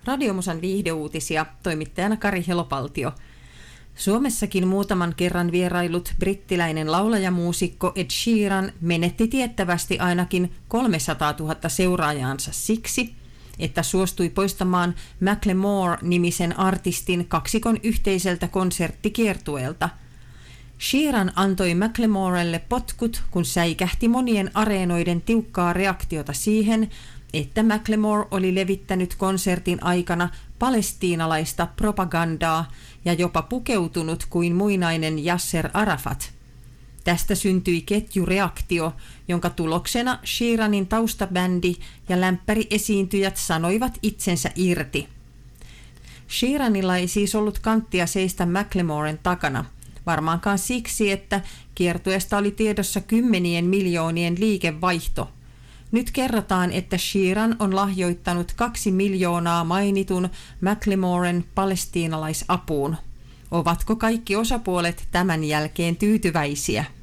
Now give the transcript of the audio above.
Radiomusan viihdeuutisia, toimittajana Kari Helopaltio. Suomessakin muutaman kerran vierailut brittiläinen laulajamuusikko Ed Sheeran menetti tiettävästi ainakin 300 000 seuraajaansa siksi, että suostui poistamaan Macklemore-nimisen artistin kaksikon yhteiseltä konserttikiertueelta. Sheeran antoi Macklemorelle potkut, kun säikähti monien areenoiden tiukkaa reaktiota siihen, että Macklemore oli levittänyt konsertin aikana palestiinalaista propagandaa ja jopa pukeutunut kuin muinainen Yasser Arafat. Tästä syntyi ketjureaktio, jonka tuloksena Sheeranin taustabändi ja lämpäriesiintyjät sanoivat itsensä irti. Sheeranilla ei siis ollut kanttia seistä Macklemoren takana, varmaankaan siksi, että kiertueesta oli tiedossa 10 miljoonien liikevaihto. Nyt kerrotaan, että Sheeran on lahjoittanut 2 miljoonaa mainitun Macklemoren palestiinalaisapuun. Ovatko kaikki osapuolet tämän jälkeen tyytyväisiä?